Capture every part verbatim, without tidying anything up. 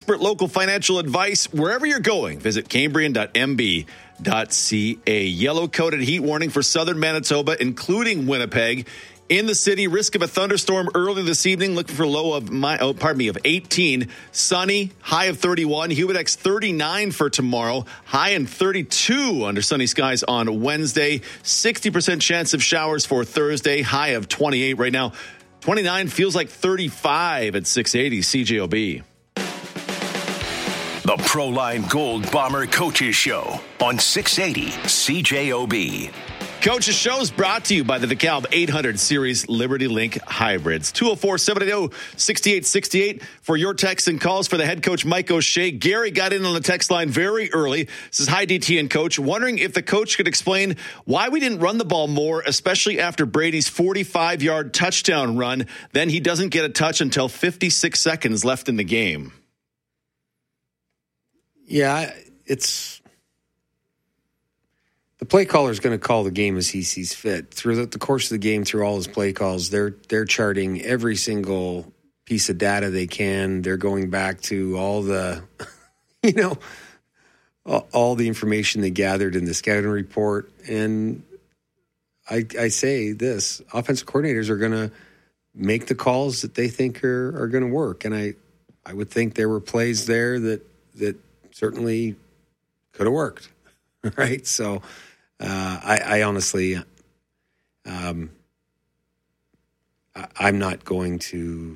expert local financial advice wherever you're going. Visit cambrian dot m b dot c a. Yellow-coated heat warning for southern Manitoba, including Winnipeg. In the city, risk of a thunderstorm early this evening. Looking for a low of my, oh, pardon me, of eighteen. Sunny, high of thirty-one. Humidex thirty-nine for tomorrow. High in thirty-two under sunny skies on Wednesday. sixty percent chance of showers for Thursday. High of twenty-eight right now. twenty-nine feels like thirty-five at six eighty C J O B. The Proline Gold Bomber Coaches Show on six eighty C J O B. Coach's Show is brought to you by the DeKalb eight hundred Series Liberty Link Hybrids. two oh four, seven eighty, six eight six eight for your texts and calls for the head coach, Mike O'Shea. Gary got in on the text line very early. This is hi, D T and Coach. Wondering if the coach could explain why we didn't run the ball more, especially after Brady's forty-five-yard touchdown run. Then he doesn't get a touch until fifty-six seconds left in the game. Yeah, it's... The play caller is going to call the game as he sees fit. Throughout the course of the game, through all his play calls, they're they're charting every single piece of data they can. They're going back to all the, you know, all, all the information they gathered in the scouting report. And I, I say this, offensive coordinators are going to make the calls that they think are, are going to work. And I, I would think there were plays there that that certainly could have worked, right? So... Uh, I, I honestly, um, I, I'm not going to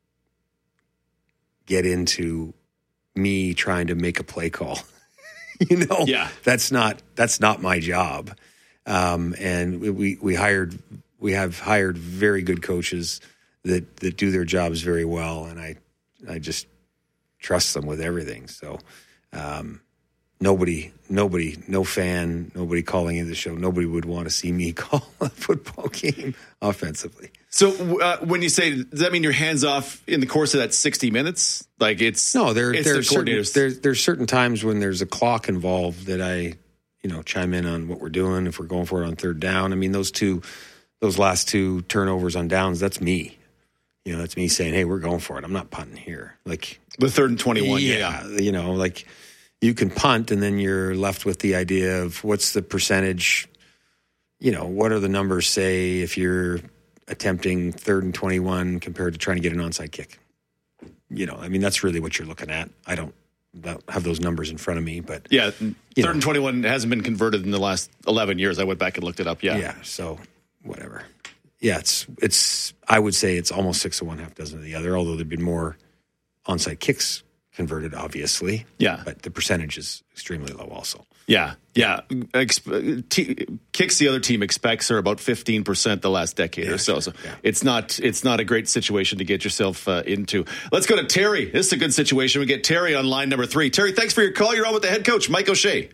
get into me trying to make a play call. you know, yeah, that's not that's not my job. Um, and we we hired we have hired very good coaches that that do their jobs very well, and I I just trust them with everything. So. Um, Nobody, nobody, no fan, nobody calling in the show. Nobody would want to see me call a football game offensively. So uh, when you say, does that mean you're hands off in the course of that sixty minutes? Like it's no, there, it's there's the certain, there's there's certain times when there's a clock involved that I, you know, chime in on what we're doing if we're going for it on third down. I mean, those two, those last two turnovers on downs, that's me. You know, that's me saying, hey, we're going for it. I'm not punting here. Like the third and twenty-one. Yeah, yeah. you know, like. You can punt, and then you're left with the idea of what's the percentage, you know, what are the numbers say if you're attempting third and twenty-one compared to trying to get an onside kick? You know, I mean, that's really what you're looking at. I don't have those numbers in front of me, but... Yeah, third know. and twenty-one hasn't been converted in the last eleven years. I went back and looked it up, yeah. Yeah, so whatever. Yeah, it's, it's. I would say it's almost six to one, half dozen of the other, although there've been more onside kicks converted, obviously. Yeah. But the percentage is extremely low also. Yeah. Yeah. Exp- t- kicks the other team expects are about fifteen percent the last decade yeah, or so. Sure. So yeah. it's not it's not a great situation to get yourself uh, into. Let's go to Terry. This is a good situation. We get Terry on line number three. Terry, thanks for your call. You're on with the head coach, Mike O'Shea.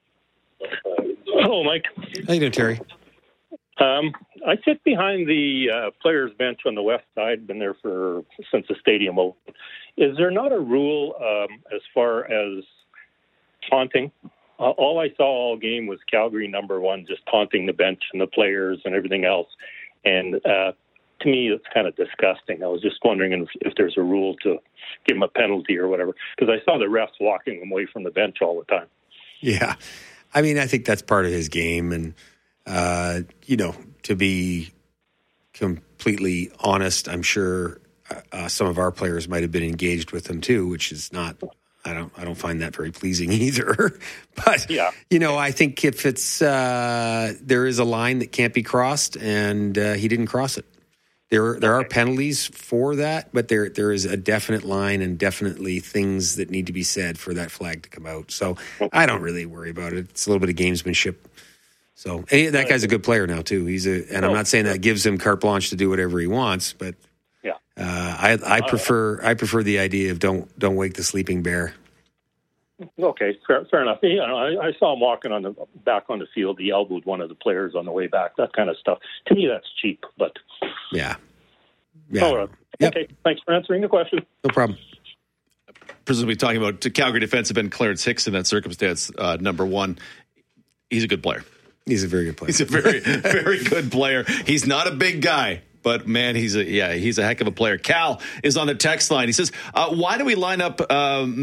Hello, Mike. How you doing, Terry? Um, I sit behind the uh, players' bench on the west side. Been there for since the stadium opened. Is there not a rule um, as far as taunting? Uh, all I saw all game was Calgary number one, just taunting the bench and the players and everything else. And uh, to me, it's kind of disgusting. I was just wondering if, if there's a rule to give them a penalty or whatever, because I saw the refs walking them away from the bench all the time. Yeah. I mean, I think that's part of his game. And, uh, you know, to be completely honest, I'm sure uh, some of our players might have been engaged with him too, which is not, I don't, I don't find that very pleasing either. But, yeah. you know, I think if it's, uh, there is a line that can't be crossed and uh, he didn't cross it. There, there okay. are penalties for that, but there, there is a definite line and definitely things that need to be said for that flag to come out. So I don't really worry about it. It's a little bit of gamesmanship. So and that guy's a good player now too. He's a, and I'm not saying that gives him carte blanche to do whatever he wants, but yeah, uh, I, I prefer, I prefer the idea of don't, don't wake the sleeping bear. Okay, fair, fair enough. You know, I, I saw him walking on the back on the field. He elbowed one of the players on the way back. That kind of stuff. To me, that's cheap. But yeah, yeah. All right. Yep. Okay. Thanks for answering the question. No problem. Presumably talking about Calgary defensive end Clarence Hicks in that circumstance. Uh, number one, he's a good player. He's a very good player. He's a very, very good player. He's not a big guy, but man, he's a yeah, he's a heck of a player. Cal is on the text line. He says, uh, "Why do we line up?" Um,